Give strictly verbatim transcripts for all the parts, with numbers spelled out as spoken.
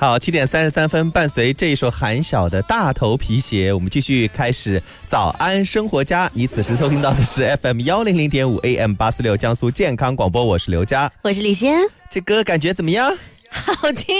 好，七点三十三分，伴随这一首韩晓的大头皮鞋，我们继续开始早安生活家。你此时收听到的是 F M 一零零点五 A M 八四六江苏健康广播，我是刘佳， 我是李仙。 这歌感觉怎么样？ 好听。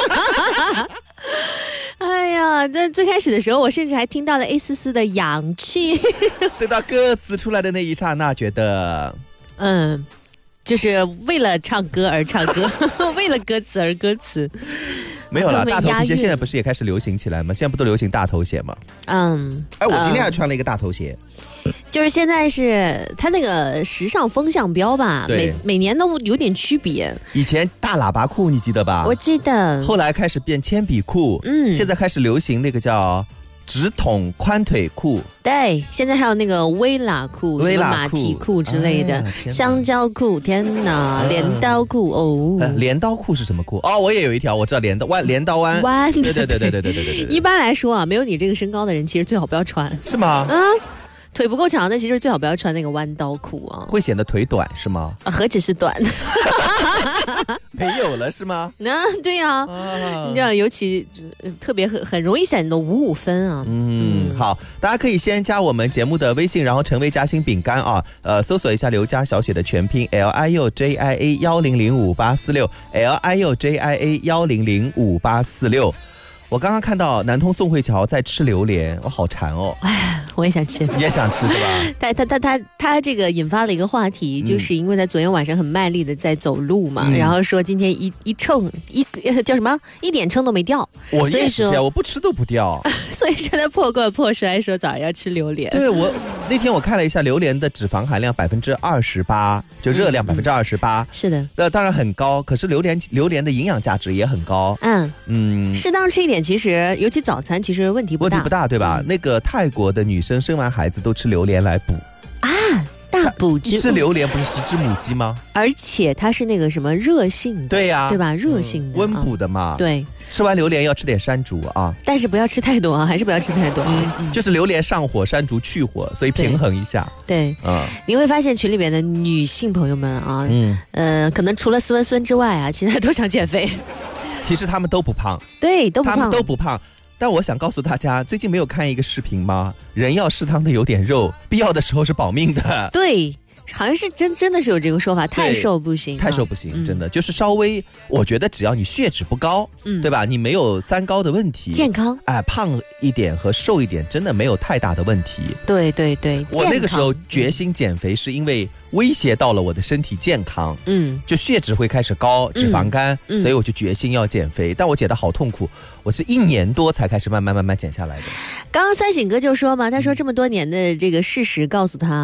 哎呀，在最开始的时候，我甚至还听到了一丝丝的氧气。 对到歌词出来的那一刹那，觉得嗯。就是为了唱歌而唱歌，为了歌词而歌词。 没有了，大头皮鞋现在不是也开始流行起来吗？现在不都流行大头鞋吗？ 嗯， 哎，我今天还穿了一个大头鞋。 嗯、就是现在是它那个时尚风向标吧，每每年都有点区别。 以前大喇叭裤你记得吧？ 我记得。 后来开始变铅笔裤，嗯，现在开始流行那个叫直筒宽腿裤， 对，现在还有那个微喇裤、 微喇马蹄裤之类的，哎、香蕉裤，天哪，镰刀裤哦、 呃，镰刀裤是什么裤？哦，我也有一条，我知道镰刀弯，镰刀弯， 弯， 对对对对对对对对对。 一般来说啊，没有你这个身高的人，其实最好不要穿， 是吗？ 啊。腿不够长的，其实最好不要穿那个弯刀裤啊， 会显得腿短是吗？ 啊，何止是短， 没有了是吗？ 那、啊、对呀、啊，啊、你知道，尤其、呃、特别很很容易显得五五分啊。 嗯，嗯好，大家可以先加我们节目的微信，然后成为夹心饼干啊，呃，搜索一下刘佳小写的全拼 L I U J I A 一零零五八四六 L I U J I A 一零零五八四六。我刚刚看到南通宋慧乔在吃榴莲，我好馋哦！ 哎，我也想吃， 你也想吃对吧？ 他他他他他这个引发了一个话题，嗯、就是因为他昨天晚上很卖力的在走路嘛，嗯、然后说今天一一秤一叫什么一点秤都没掉， 我也是这样，我不吃都不掉， 所以说他破罐破摔说早上要吃榴莲。 对，我那天我看了一下榴莲的脂肪含量百分之二十八，就热量百分之二十八， 是的， 那当然很高，可是榴莲榴莲的营养价值也很高，嗯嗯，适当吃一点。其实，尤其早餐，其实问题不大， 问题不大，对吧？嗯、那个泰国的女生生完孩子都吃榴莲来补啊，大补之物。 吃榴莲不是食之母鸡吗？ 而且它是那个什么热性的， 对呀、啊， 对吧？热性的、 嗯、温补的嘛、 啊。对， 吃完榴莲要吃点山竹啊， 但是不要吃太多啊，还是不要吃太多。 嗯，嗯就是榴莲上火，山竹去火，所以平衡一下。 对，嗯，你会发现群里边的女性朋友们啊，嗯，呃，可能除了斯文孙之外啊，其他都想减肥。 其实他们都不胖， 对，都不胖， 他们都不胖。但我想告诉大家，最近没有看一个视频吗？人要适当的有点肉，必要的时候是保命的。 对，好像是真真的是有这个说法，太瘦不行， 太瘦不行，嗯、真的就是稍微，我觉得只要你血脂不高，嗯，对吧？你没有三高的问题， 健康， 哎，胖一点和瘦一点真的没有太大的问题。 对对对， 我那个时候决心减肥是因为威胁到了我的身体健康，嗯，就血脂会开始高，脂肪肝，嗯、所以我就决心要减肥。但我减得好痛苦，我是一年多才开始慢慢慢慢减下来的。 刚刚三省哥就说嘛，他说这么多年的这个事实告诉他。